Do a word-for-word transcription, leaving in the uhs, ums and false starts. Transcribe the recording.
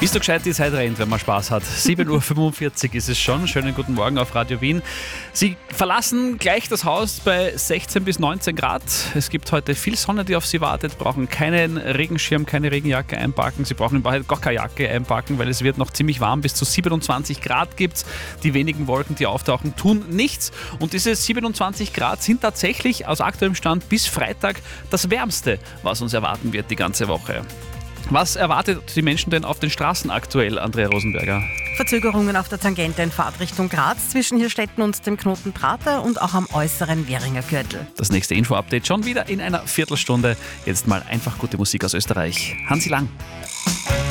Bist du gescheit, die Zeit rennt, wenn man Spaß hat. sieben Uhr fünfundvierzig ist es schon. Schönen guten Morgen auf Radio Wien. Sie verlassen gleich das Haus bei sechzehn bis neunzehn Grad. Es gibt heute viel Sonne, die auf Sie wartet. Brauchen keinen Regenschirm, keine Regenjacke einpacken. Sie brauchen in Wahrheit gar keine Jacke einpacken, weil es wird noch ziemlich warm. Bis zu siebenundzwanzig Grad gibt es. Die wenigen Wolken, die auftauchen, tun nichts. Und diese siebenundzwanzig Grad sind tatsächlich aus aktuellem Stand bis Freitag das Wärmste, was uns erwarten wird die ganze Woche. Was erwartet die Menschen denn auf den Straßen aktuell, Andrea Rosenberger? Verzögerungen auf der Tangente in Fahrtrichtung Graz zwischen Hirstetten und dem Knoten Prater und auch am äußeren Währinger Gürtel. Das nächste Info-Update schon wieder in einer Viertelstunde. Jetzt mal einfach gute Musik aus Österreich. Hansi Lang.